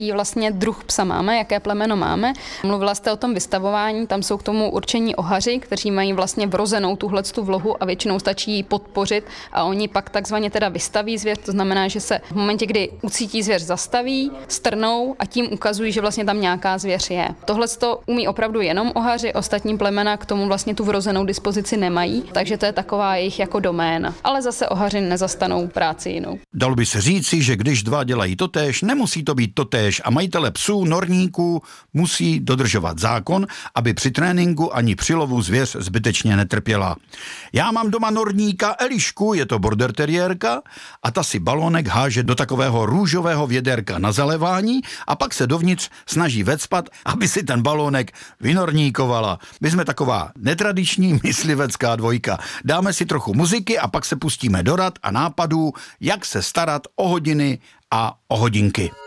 jaký vlastně druh psa máme, jaké plemeno máme. Mluvila jste o tom vystavování, tam jsou k tomu určení ohaři, kteří mají vlastně vrozenou tuhletu vlohu a většinou stačí ji podpořit a oni pak takzvaně teda vystaví zvěř, to znamená, že se v momentě, kdy ucítí zvěř, zastaví, strnou a tím ukazují, že vlastně tam nějaká zvěř je. Tohle to umí opravdu jenom ohaři, ostatní plemena k tomu vlastně tu vrozenou dispozici nemají, takže to je taková jejich jako doména. Ale zase ohaři nezastanou práci jinou. Dalo by se říci, že když dva dělají totéž, nemusí to být totéž a majitele psů, norníků musí dodržovat zákon, aby při tréninku ani při lovu zvěř zbytečně netrpěla. Já mám doma norníka Elišku, je to border teriérka, a ta si balónek háže do takového růžového věderka na zalevání a pak se dovnitř snaží vecpat, aby si ten balónek vynorníkovala. My jsme taková netradiční myslivecká dvojka. Dáme si trochu muziky a pak se pustíme do rad a nápadů, jak se starat o hodiny a o hodinky.